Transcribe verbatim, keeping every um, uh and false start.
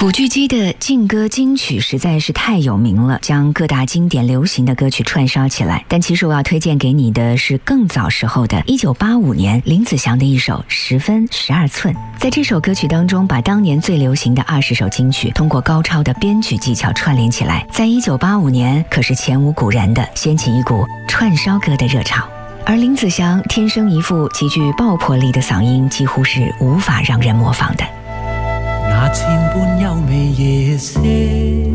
古巨基的劲歌金曲实在是太有名了，将各大经典流行的歌曲串烧起来。但其实我要推荐给你的是更早时候的一九八五年林子祥的一首《十分十二寸》。在这首歌曲当中，把当年最流行的二十首金曲通过高超的编曲技巧串联起来，在一九八五年可是前无古人的掀起一股串烧歌的热潮。而林子祥天生一副极具爆破力的嗓音，几乎是无法让人模仿的。 那千般優美夜色，